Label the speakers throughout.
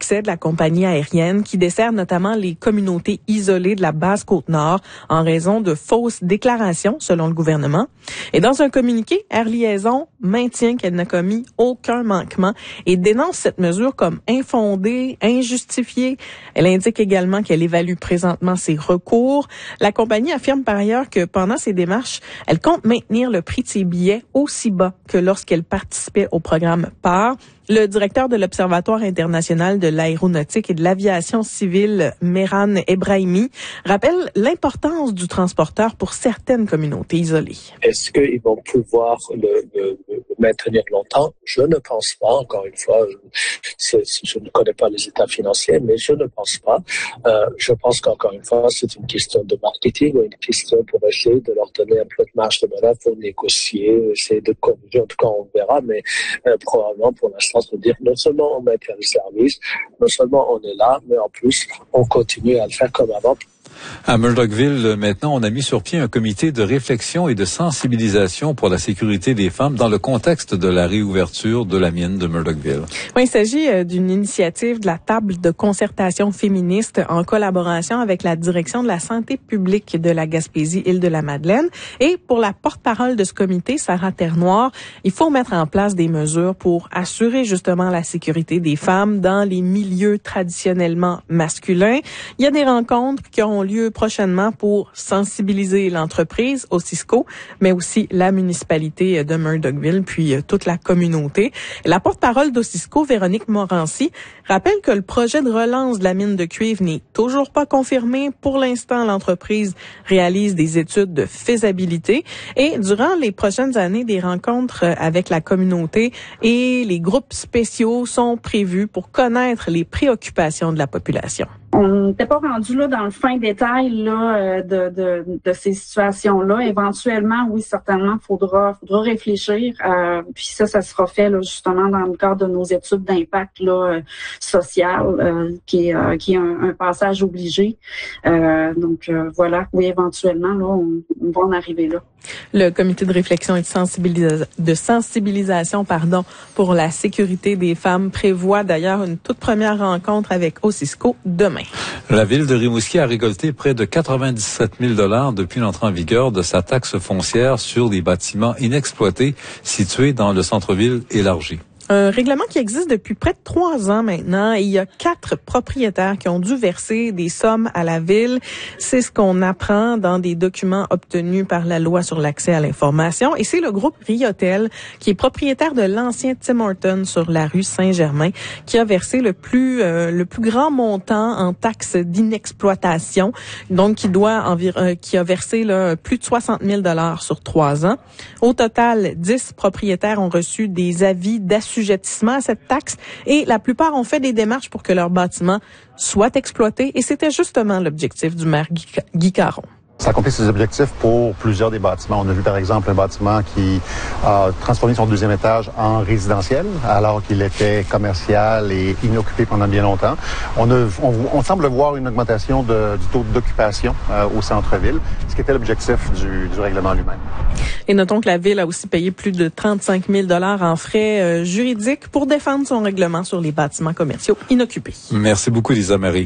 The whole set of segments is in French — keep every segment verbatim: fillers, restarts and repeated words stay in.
Speaker 1: accès de la compagnie aérienne qui dessert notamment les communautés isolées de la basse Côte-Nord en raison de fausses déclarations, selon le gouvernement. Et dans un communiqué, Air Liaison maintient qu'elle n'a commis aucun manquement et dénonce cette mesure comme infondée, injustifiée. Elle indique également qu'elle évalue présentement ses recours. La compagnie affirme par ailleurs que pendant ses démarches, elle compte maintenir le prix de ses billets aussi bas que lorsqu'elle participait au programme P A R. Le directeur de l'Observatoire international de l'aéronautique et de l'aviation civile, Mehran Ebrahimi, rappelle l'importance du transporteur pour certaines communautés isolées.
Speaker 2: Est-ce qu'ils vont pouvoir le, le, le maintenir longtemps? Je ne pense pas. Encore une fois, je, je ne connais pas les états financiers, mais je ne pense pas. Euh, je pense qu'encore une fois, c'est une question de marketing ou une question pour essayer de leur donner un peu de marge de manœuvre pour négocier, essayer de corriger. En tout cas, on verra, mais euh, probablement pour l'instant, de dire non seulement on maintient le service, non seulement on est là, mais en plus on continue à le faire comme avant.
Speaker 3: À Murdochville, maintenant, on a mis sur pied un comité de réflexion et de sensibilisation pour la sécurité des femmes dans le contexte de la réouverture de la mine de Murdochville.
Speaker 1: Oui, il s'agit d'une initiative de la table de concertation féministe en collaboration avec la direction de la santé publique de la Gaspésie-Île-de-la-Madeleine. Et pour la porte-parole de ce comité, Sarah Ternoir, il faut mettre en place des mesures pour assurer justement la sécurité des femmes dans les milieux traditionnellement masculins. Il y a des rencontres qui auront lieu prochainement pour sensibiliser l'entreprise, Osisco, mais aussi la municipalité de Murdochville, puis toute la communauté. La porte-parole d'Osisco, Véronique Morancy, rappelle que le projet de relance de la mine de cuivre n'est toujours pas confirmé. Pour l'instant, l'entreprise réalise des études de faisabilité et durant les prochaines années, des rencontres avec la communauté et les groupes spéciaux sont prévus pour connaître les préoccupations de la population.
Speaker 4: On n'était pas rendu là dans le fin détail là de, de, de ces situations-là. Éventuellement, oui, certainement, faudra faudra réfléchir. Euh, puis ça, ça sera fait là, justement dans le cadre de nos études d'impact là social, euh, qui est euh, qui est un, un passage obligé. Euh, donc euh, voilà, oui, éventuellement là, on, on va en arriver là.
Speaker 1: Le comité de réflexion et de, sensibilisa- de sensibilisation, pardon, pour la sécurité des femmes prévoit d'ailleurs une toute première rencontre avec Osisco demain.
Speaker 3: La ville de Rimouski a récolté près de quatre-vingt-dix-sept mille dollars depuis l'entrée en vigueur de sa taxe foncière sur les bâtiments inexploités situés dans le centre-ville élargi.
Speaker 1: Un règlement qui existe depuis près de trois ans maintenant et il y a quatre propriétaires qui ont dû verser des sommes à la ville. C'est ce qu'on apprend dans des documents obtenus par la loi sur l'accès à l'information. Et c'est le groupe Riotel, qui est propriétaire de l'ancien Tim Hortons sur la rue Saint-Germain, qui a versé le plus euh, le plus grand montant en taxes d'inexploitation, donc qui doit environ euh, qui a versé là, plus de soixante mille dollars sur trois ans. Au total, dix propriétaires ont reçu des avis d'assujettissement à cette taxe et la plupart ont fait des démarches pour que leur bâtiment soit exploité et c'était justement l'objectif du maire Guy, Guy Caron.
Speaker 5: Ça accomplit ses objectifs pour plusieurs des bâtiments. On a vu par exemple un bâtiment qui a transformé son deuxième étage en résidentiel alors qu'il était commercial et inoccupé pendant bien longtemps. On, a, on, on semble voir une augmentation de, du taux d'occupation euh, au centre-ville, ce qui était l'objectif du, du règlement lui-même.
Speaker 1: Et notons que la ville a aussi payé plus de trente-cinq mille dollars en frais euh, juridiques pour défendre son règlement sur les bâtiments commerciaux inoccupés.
Speaker 3: Merci beaucoup, Lisa Marie.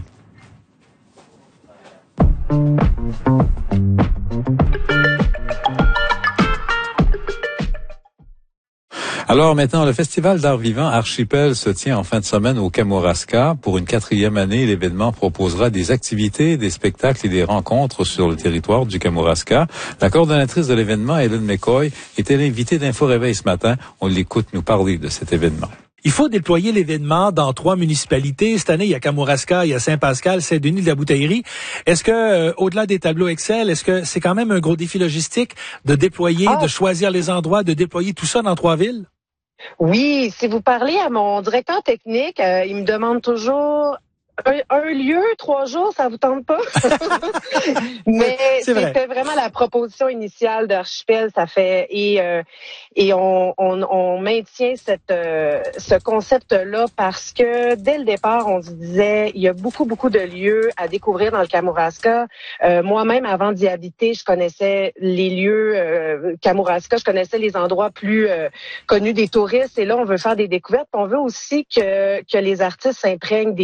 Speaker 3: Alors maintenant, le Festival d'art vivant Archipel se tient en fin de semaine au Kamouraska. Pour une quatrième année, l'événement proposera des activités, des spectacles et des rencontres sur le territoire du Kamouraska. La coordonnatrice de l'événement, Hélène McCoy, était l'invitée d'Info Réveil ce matin. On l'écoute nous parler de cet événement.
Speaker 6: Il faut déployer l'événement dans trois municipalités. Cette année, il y a Kamouraska, il y a Saint-Pascal, Saint-Denis de la Bouteillerie. Est-ce que, euh, au-delà des tableaux Excel, est-ce que c'est quand même un gros défi logistique de déployer, ah. de choisir les endroits, de déployer tout ça dans trois villes?
Speaker 7: Oui, si vous parlez à mon directeur technique, euh, il me demande toujours un, un lieu, trois jours, ça vous tente pas? Mais c'était vraiment la proposition initiale d'Archipel, ça fait et euh, et on, on, on maintient cette euh, ce concept-là parce que dès le départ, on se disait il y a beaucoup beaucoup de lieux à découvrir dans le Kamouraska. Euh, moi-même, avant d'y habiter, je connaissais les lieux euh, Kamouraska, je connaissais les endroits plus euh, connus des touristes. Et là, on veut faire des découvertes. On veut aussi que que les artistes s'imprègnent des